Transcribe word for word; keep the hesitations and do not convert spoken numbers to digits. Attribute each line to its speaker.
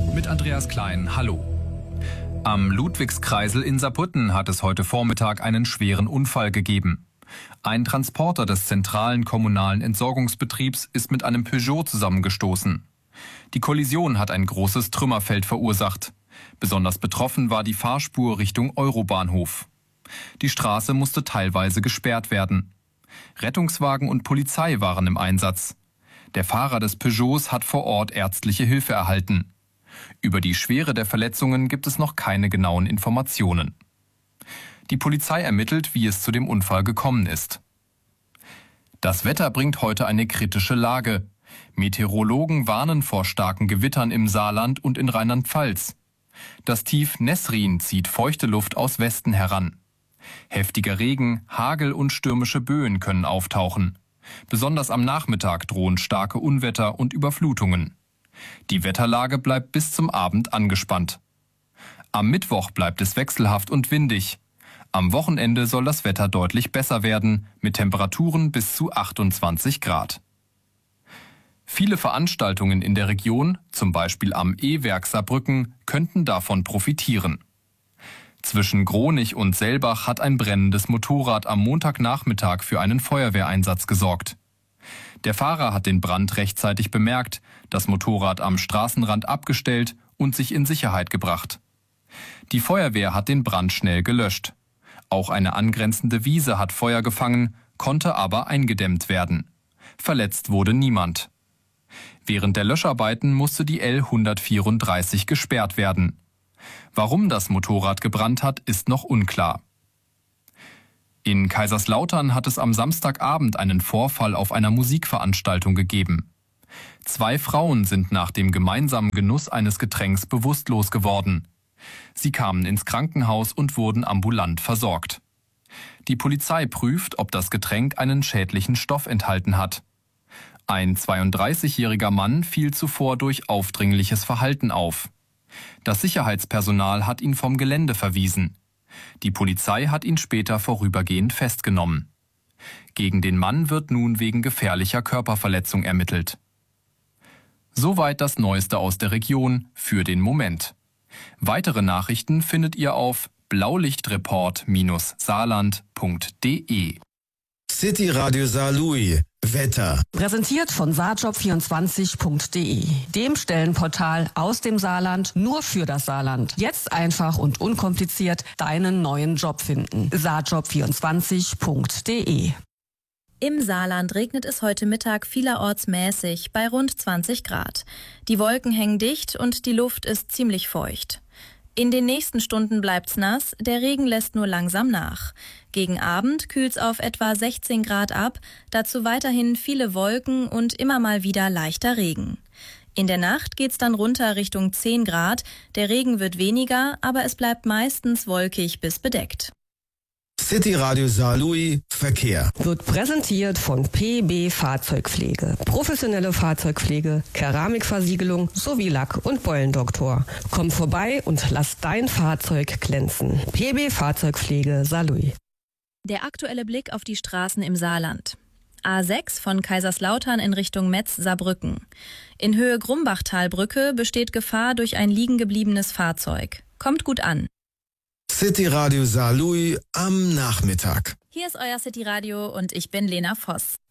Speaker 1: Mit Andreas Klein, hallo. Am Ludwigskreisel in Saarbrücken hat es heute Vormittag einen schweren Unfall gegeben. Ein Transporter des zentralen kommunalen Entsorgungsbetriebs ist mit einem Peugeot zusammengestoßen. Die Kollision hat ein großes Trümmerfeld verursacht. Besonders betroffen war die Fahrspur Richtung Eurobahnhof. Die Straße musste teilweise gesperrt werden. Rettungswagen und Polizei waren im Einsatz. Der Fahrer des Peugeots hat vor Ort ärztliche Hilfe erhalten. Über die Schwere der Verletzungen gibt es noch keine genauen Informationen. Die Polizei ermittelt, wie es zu dem Unfall gekommen ist. Das Wetter bringt heute eine kritische Lage. Meteorologen warnen vor starken Gewittern im Saarland und in Rheinland-Pfalz. Das Tief Nesrin zieht feuchte Luft aus Westen heran. Heftiger Regen, Hagel und stürmische Böen können auftauchen. Besonders am Nachmittag drohen starke Unwetter und Überflutungen. Die Wetterlage bleibt bis zum Abend angespannt. Am Mittwoch bleibt es wechselhaft und windig. Am Wochenende soll das Wetter deutlich besser werden, mit Temperaturen bis zu achtundzwanzig Grad. Viele Veranstaltungen in der Region, zum Beispiel am E-Werk Saarbrücken, könnten davon profitieren. Zwischen Gronich und Selbach hat ein brennendes Motorrad am Montagnachmittag für einen Feuerwehreinsatz gesorgt. Der Fahrer hat den Brand rechtzeitig bemerkt, das Motorrad am Straßenrand abgestellt und sich in Sicherheit gebracht. Die Feuerwehr hat den Brand schnell gelöscht. Auch eine angrenzende Wiese hat Feuer gefangen, konnte aber eingedämmt werden. Verletzt wurde niemand. Während der Löscharbeiten musste die L hundertvierunddreißig gesperrt werden. Warum das Motorrad gebrannt hat, ist noch unklar. In Kaiserslautern hat es am Samstagabend einen Vorfall auf einer Musikveranstaltung gegeben. Zwei Frauen sind nach dem gemeinsamen Genuss eines Getränks bewusstlos geworden. Sie kamen ins Krankenhaus und wurden ambulant versorgt. Die Polizei prüft, ob das Getränk einen schädlichen Stoff enthalten hat. Ein zweiunddreißigjähriger Mann fiel zuvor durch aufdringliches Verhalten auf. Das Sicherheitspersonal hat ihn vom Gelände verwiesen. Die Polizei hat ihn später vorübergehend festgenommen. Gegen den Mann wird nun wegen gefährlicher Körperverletzung ermittelt. Soweit das Neueste aus der Region für den Moment. Weitere Nachrichten findet ihr auf blaulichtreport Bindestrich saarland Punkt de.
Speaker 2: City Radio Saarlouis. Wetter.
Speaker 3: Präsentiert von saarjob vierundzwanzig Punkt de, dem Stellenportal aus dem Saarland nur für das Saarland. Jetzt einfach und unkompliziert deinen neuen Job finden. saarjob vierundzwanzig Punkt de.
Speaker 4: Im Saarland regnet es heute Mittag vielerorts mäßig bei rund zwanzig Grad. Die Wolken hängen dicht und die Luft ist ziemlich feucht. In den nächsten Stunden bleibt's nass, der Regen lässt nur langsam nach. Gegen Abend kühlt's auf etwa sechzehn Grad ab, dazu weiterhin viele Wolken und immer mal wieder leichter Regen. In der Nacht geht's dann runter Richtung zehn Grad, der Regen wird weniger, aber es bleibt meistens wolkig bis bedeckt.
Speaker 2: City Radio Saarlouis Verkehr
Speaker 3: Wird präsentiert von P B Fahrzeugpflege. Professionelle Fahrzeugpflege, Keramikversiegelung sowie Lack- und Beulendoktor. Komm vorbei und lass dein Fahrzeug glänzen. P B Fahrzeugpflege Saarlouis.
Speaker 4: Der aktuelle Blick auf die Straßen im Saarland. A sechs von Kaiserslautern in Richtung Metz-Saarbrücken. In Höhe Grumbachtalbrücke besteht Gefahr durch ein liegengebliebenes Fahrzeug. Kommt gut an.
Speaker 2: City Radio Saarlouis am Nachmittag.
Speaker 4: Hier ist euer City Radio und ich bin Lena Voss.